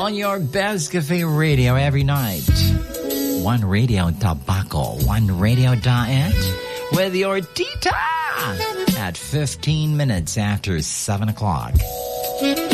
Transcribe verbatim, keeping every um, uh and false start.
on your best cafe radio every night. One Radio Tabaco, One Radio Diet with your tita at fifteen minutes after seven o'clock.